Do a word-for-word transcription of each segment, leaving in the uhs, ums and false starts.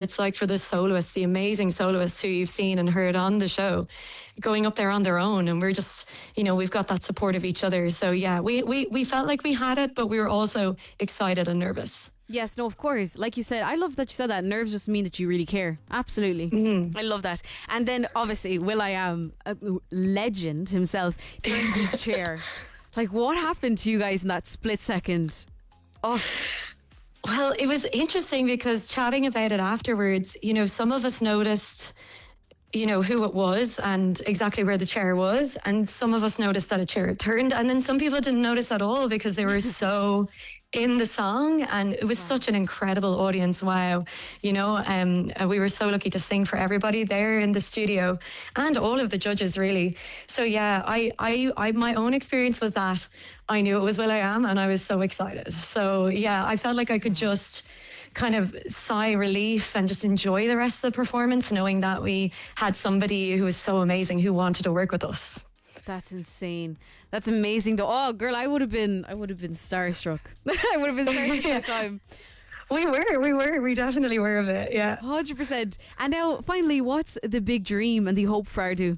it's like for the soloists, the amazing soloists who you've seen and heard on the show, going up there on their own. And we're just, you know, we've got that support of each other. So yeah, we, we, we felt like we had it, but we were also excited and nervous. Yes, no, of course. Like you said, I love that you said that. Nerves just mean that you really care. Absolutely. Mm-hmm. I love that. And then obviously will.i.am, a legend himself, turned his chair. Like, what happened to you guys in that split second? Oh. Well, it was interesting because chatting about it afterwards, you know, some of us noticed, you know, who it was and exactly where the chair was. And some of us noticed that a chair had turned. And then some people didn't notice at all because they were so in the song, and it was wow. such an incredible audience. Wow. You know, um, we were so lucky to sing for everybody there in the studio and all of the judges, really. So yeah, I, I, I my own experience was that I knew it was will.i.am and I was so excited. So yeah, I felt like I could just kind of sigh relief and just enjoy the rest of the performance, knowing that we had somebody who was so amazing who wanted to work with us. That's insane. That's amazing though. Oh girl, I would have been I would have been starstruck. I would have been starstruck this time. We were, we were, we definitely were of it, yeah. one hundred percent. And now finally, what's the big dream and the hope for Ardú?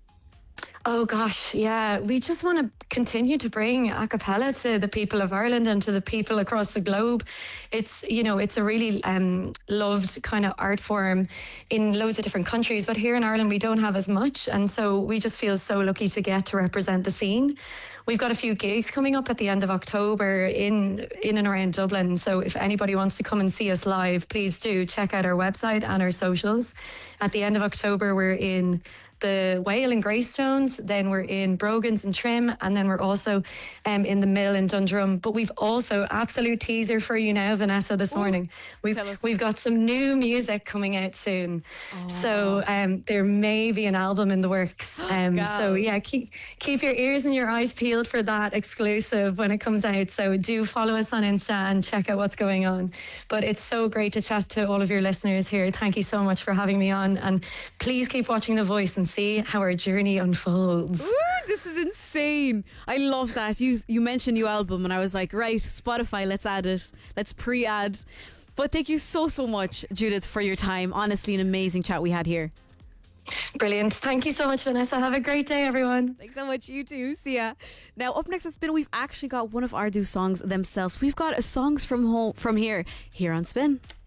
Oh gosh, yeah. We just want to continue to bring a cappella to the people of Ireland and to the people across the globe. It's, you know, it's a really um, loved kind of art form in loads of different countries, but here in Ireland we don't have as much. And so we just feel so lucky to get to represent the scene. We've got a few gigs coming up at the end of October in in and around Dublin. So if anybody wants to come and see us live, please do check out our website and our socials. At the end of October, we're in the Whale in Greystones, then we're in Brogan's and Trim, and then we're also um, in the Mill in Dundrum. But we've also, absolute teaser for you now, Vanessa, this Ooh, morning. We've we've got some new music coming out soon. Oh. So um, there may be an album in the works. Um, so yeah, keep keep your ears and your eyes peeled for that exclusive when it comes out. So do follow us on Insta and check out what's going on. But it's so great to chat to all of your listeners here. Thank you so much for having me on, and please keep watching The Voice and see how our journey unfolds. Ooh, this is insane. I love that. You you mentioned new album and I was like, right, Spotify, let's add it. Let's pre-add. But thank you so, so much, Judith, for your time. Honestly, an amazing chat we had here. Brilliant. Thank you so much, Vanessa. Have a great day, everyone. Thanks so much. You too. See ya. Now, up next on Spin, we've actually got one of Ardú's songs themselves. We've got a Songs from home from here, here on Spin.